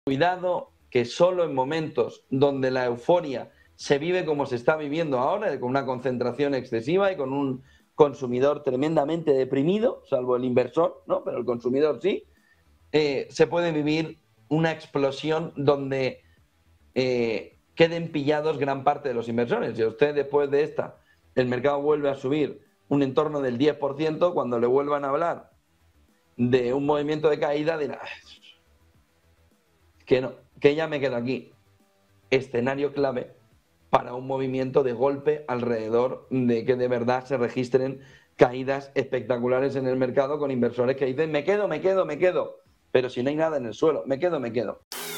Cuidado que solo en momentos donde la euforia se vive como se está viviendo ahora, con una concentración excesiva y con un consumidor tremendamente deprimido, salvo el inversor, ¿no? Pero el consumidor sí, se puede vivir una explosión donde queden pillados gran parte de los inversores. Si usted después de esta, el mercado vuelve a subir un entorno del 10%, cuando le vuelvan a hablar de un movimiento de caída, dirá que no, que ya me quedo aquí. Escenario clave para un movimiento de golpe alrededor de que de verdad se registren caídas espectaculares en el mercado con inversores que dicen me quedo, pero si no hay nada en el suelo, me quedo.